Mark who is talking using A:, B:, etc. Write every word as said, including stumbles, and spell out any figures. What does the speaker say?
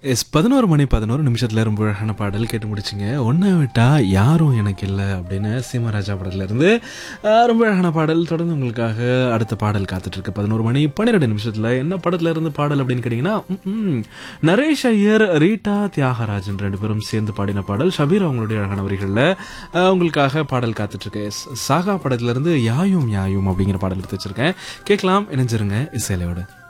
A: S பதினொரு மணி பதினொரு நிமிஷத்துல ரொம்ப அழகான பாடல் கேட்டு முடிச்சிங்க. ஒன்றை விட்டா யாரும் எனக்கு இல்லை அப்படின்னு சீமராஜா படத்துலேருந்து ரொம்ப அழகான பாடல். தொடர்ந்து உங்களுக்காக அடுத்த பாடல் காத்துட்ருக்கு. பதினோரு மணி பன்னிரெண்டு நிமிஷத்தில் என்ன படத்துல இருந்து பாடல் அப்படின்னு கேட்டிங்கன்னா, ம், நரேஷ் ஐயர், ரீட்டா தியாகராஜன் ரெண்டு பேரும் சேர்ந்து பாடின பாடல். ஷபீர் அவங்களுடைய அழகான வரிகளில் உங்களுக்காக பாடல் காத்துட்ருக்கு. எஸ் சாகா படத்துலேருந்து யாயும் யாயும் அப்படிங்கிற பாடல் எடுத்து வச்சிருக்கேன். கேட்கலாம், இணைஞ்சிருங்க இசையிலோட.